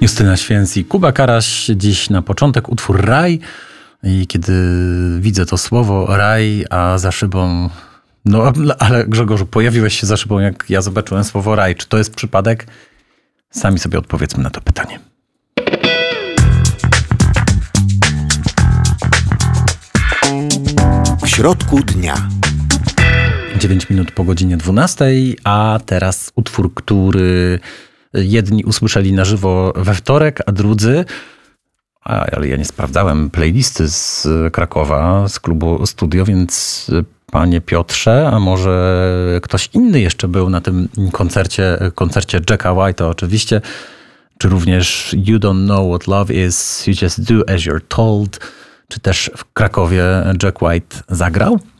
Justyna Święc i Kuba Karaś. Dziś na początek utwór Raj. I kiedy widzę to słowo raj, a za szybą... No ale Grzegorzu, pojawiłeś się za szybą, jak ja zobaczyłem słowo raj. Czy to jest przypadek? Sami sobie odpowiedzmy na to pytanie. W środku dnia. 9 minut po godzinie 12, a teraz utwór, który jedni usłyszeli na żywo we wtorek, a drudzy... Ale ja nie sprawdzałem playlisty z Krakowa, z klubu Studio, więc panie Piotrze, a może ktoś inny jeszcze był na tym koncercie Jacka White'a oczywiście, czy również You Don't Know What Love Is, You Just Do As You're Told, czy też w Krakowie Jack White zagrał?